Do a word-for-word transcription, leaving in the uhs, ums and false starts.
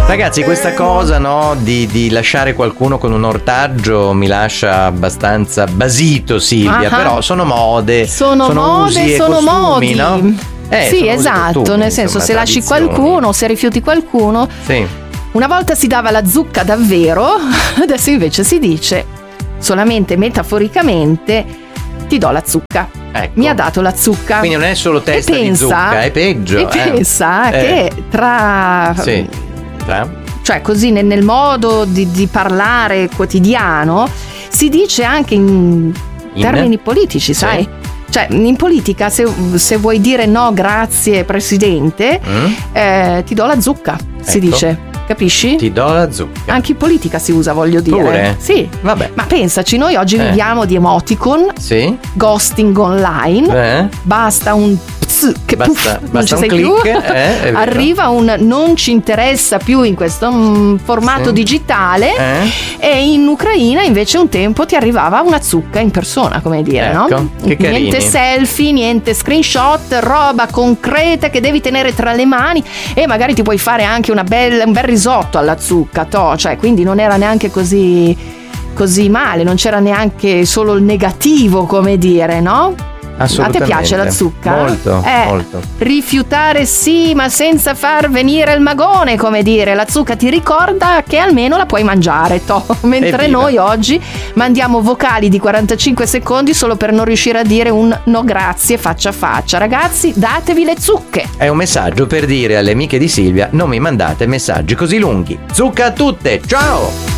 Ragazzi, questa cosa, no, di, di lasciare qualcuno con un ortaggio mi lascia abbastanza basito, Silvia. Uh-huh. Però sono mode, sono, sono mode, usi e sono costumi, modi. no? Eh, sì, sono esatto, costumi, nel senso, insomma, se lasci tradizioni. qualcuno, se rifiuti qualcuno. Sì. Una volta si dava la zucca davvero, adesso invece si dice solamente metaforicamente: ti do la zucca. Ecco. Mi ha dato la zucca. Quindi non è solo testa e pensa, di zucca, è peggio. E eh. pensa Eh. che tra... Sì. Tra? Cioè così nel, nel modo di, di parlare quotidiano si dice anche in, In? termini politici, Sì. sai? Cioè in politica se, se vuoi dire no grazie presidente, Mm? eh, ti do la zucca, si Ecco. dice, capisci? Ti do la zucca. Anche in politica si usa, voglio dire. Pure? Sì. Vabbè. Ma pensaci, noi oggi Eh. viviamo di emoticon, Sì? ghosting online, Eh? basta un pss, che Basta- puff, non basta ci un sei più. click, eh, è vero. Arriva un non ci interessa più in questo mm, formato Sì. digitale, Eh? e in Ucraina invece un tempo ti arrivava una zucca in persona, come dire, Ecco, no? che carini. Niente selfie, niente screenshot, roba concreta che devi tenere tra le mani, e magari ti puoi fare anche una bella, un bel risotto alla zucca, to, cioè quindi non era neanche così così male, non c'era neanche solo il negativo, come dire, no? A te Assolutamente. piace la zucca? Molto, Eh, molto. Rifiutare sì, ma senza far venire il magone, come dire. La zucca ti ricorda che almeno la puoi mangiare, to. Mentre Evviva. noi oggi mandiamo vocali di quarantacinque secondi solo per non riuscire a dire un no grazie faccia a faccia. Ragazzi, datevi le zucche. È un messaggio per dire alle amiche di Silvia: non mi mandate messaggi così lunghi. Zucca a tutte, ciao!